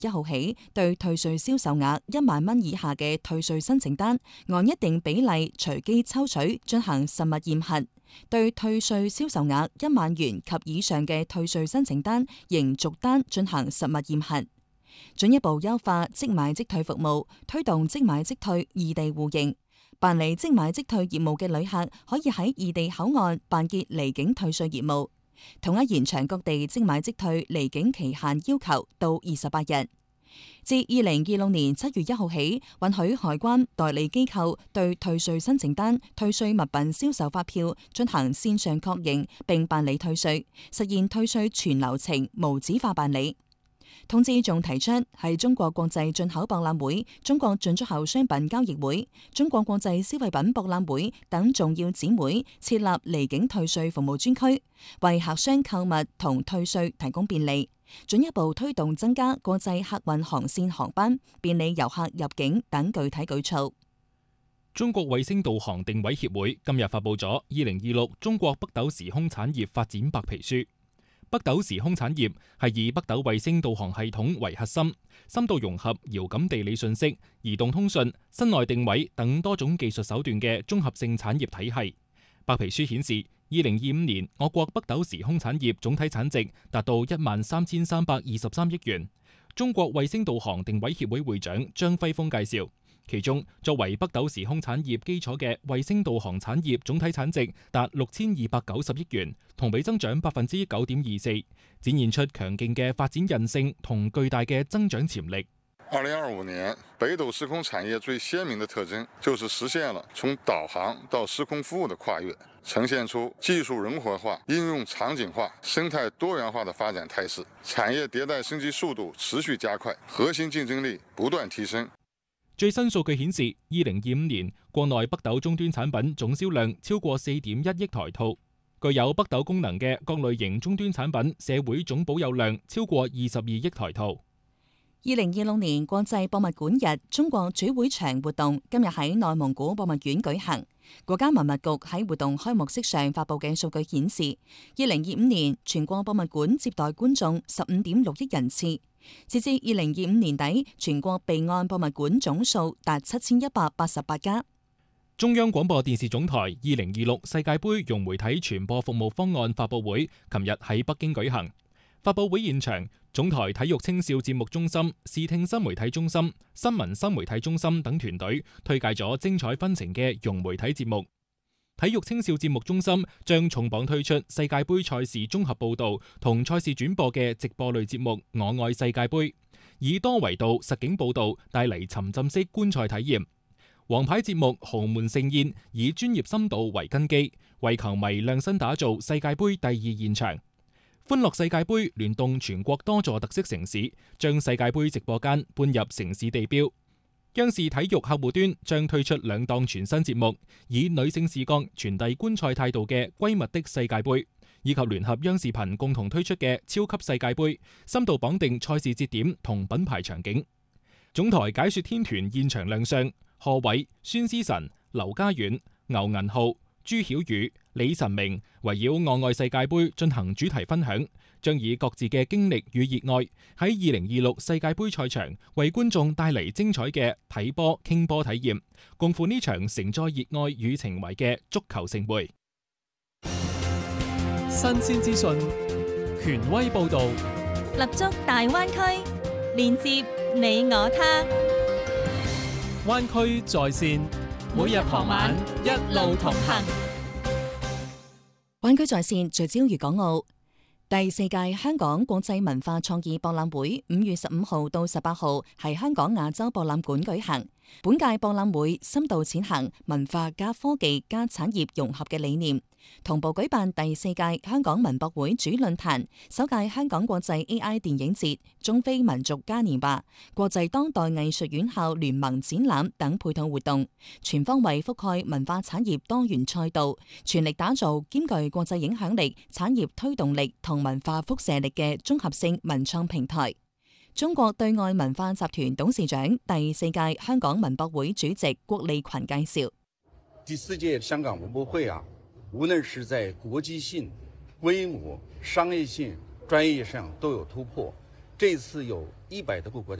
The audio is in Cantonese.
1號起，對退稅銷售額1萬蚊以下嘅退稅申請單，按一定比例隨機抽取進行實物驗核；對退稅銷售額1萬元及以上嘅退稅申請單，仍逐單進行實物驗核。進一步優化即買即退服務，推動即買即退異地互認。辦理即買即退業務嘅旅客可以喺異地口岸辦結離境退稅業務。統一延長各地即買即退離境期限要求到28日。自2026年7月1號起，允許海關代理機構對退稅申請單、退稅物品銷售發票進行線上確認並辦理退稅，實現退稅全流程無紙化辦理。通知仲提出，喺中國國際進口博覽會、中國進出口商品交易會、中國國際消費品博覽會等重要展會設立離境退稅服務專區，為客商購物同退稅提供便利，進一步推動增加國際客運航線航班，便利遊客入境等具體舉措。 中國衛星導航定位協會今日發佈咗2026中國北斗時空產業發展白皮書。北斗時空產業係以北斗衛星導航系統為核心，深度融合遙感地理信息、移動通訊、室內定位等多種技術手段嘅綜合性產業體系。白皮書顯示，2025年我國北斗時空產業總體產值達到13,323億元。中國衛星導航定位協會會長張輝峰介紹，其中作為北斗時空產業基礎嘅衛星導航產業總體產值達6,290億元，同比增長9.24%，展現出強勁嘅發展韌性同巨大嘅增長潛力。 2025年北斗時空產業最鮮明的特徵就是實現了從導航到時空服務的跨越，呈現出技術融合化、應用場景化、生態多元化的發展態勢，產業迭代升級速度持續加快，核心競爭力不斷提升。 最新數據顯示，2025年國內北斗終端產品總銷量超過4.1億台套，具有北斗功能嘅各類型終端產品社會總保有量超過22億台套。 2026年國際博物館日中國主會場活動今日喺內蒙古博物院舉行。國家文物局喺活動開幕式上發佈嘅數據顯示，2025年全國博物館接待觀眾15.6億人次。截至2025年底，全國備案博物館總數達7188家。 中央廣播電視總台2026世界盃融媒體傳播服務方案發佈會琴日喺北京舉行。發佈會現場，總台體育青少節目中心、視聽新媒體中心、新聞新媒體中心等團隊推介咗精彩紛呈嘅融媒體節目。體育青少節目中心將重磅推出世界盃賽事綜合報導同賽事轉播嘅直播類節目《我愛世界盃》，以多維度實景報導帶嚟沉浸式觀賽體驗。王牌節目《豪門盛宴》以專業深度為根基，為球迷量身打造世界盃第二現場。歡樂世界盃聯動全國多座特色城市，將世界盃直播間搬入城市地標。央視體育客戶端將推出2檔全新節目，以女性視角傳遞觀賽態度嘅《閨蜜的世界盃》，以及聯合央視頻共同推出嘅《超級世界盃》，深度綁定賽事節點同品牌場景。總台解說天團現場亮相，賀煒、孫思辰、劉家遠、牛銀浩、朱曉宇、李晨明圍繞我愛世界盃進行主題分享，將以各自嘅經歷與熱愛喺2026世界盃賽場為觀眾帶嚟精彩嘅睇波傾波體驗，共赴呢場承載熱愛與情懷嘅足球盛會。 新鮮資訊，權威報導， 立足大灣區，連接你我他。 灣區在線，每日傍晚一路同行。 灣區在線聚焦粵港澳。第4屆香港國際文化創意博覽會5月15號到18號喺香港亞洲博覽館舉行。本屆博覽會深度踐行文化加科技加產業融合嘅理念，同步舉辦第4屆香港文博會主論壇、首屆香港國際 AI 電影節、中非民族嘉年華、國際當代藝術院校聯盟展覽等配套活動，全方位覆蓋文化產業多元賽道，全力打造兼具國際影響力、產業推動力同文化輻射力嘅綜合性文創平台。中國對外文化集團董事長、第4屆香港文博會主席郭利群介紹： 第4屆香港文博會無論是在國際性、規模、商業性、專業上都有突破。 這次有100多個國家。